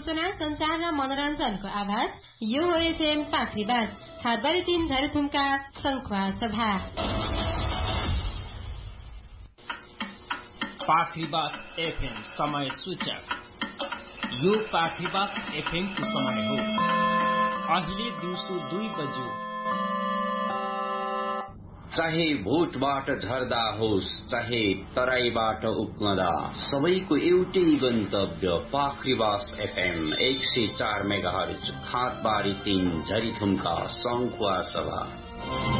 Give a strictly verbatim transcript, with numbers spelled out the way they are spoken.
सूचना, संचार र मनोरञ्जनको आवाज। यो हो एफएम पाखरीबास हातबारी तीन झरेथुमका शङ्खुवा सभा। पाखरीबास एफएम समय सूचक। यो पाखरीबास एफएम को समय हो अहिले दिउँसो दुई बज्यो। चाहे भोटबाट झर्दा होस् चाहे तराईबाट उक्मदा, सबैको एउटै गन्तव्य पाखरीबास एफएम एक सय चार मेगाहर्ज हातबारी तीन झरिथुमका शङ्खुवा सभा।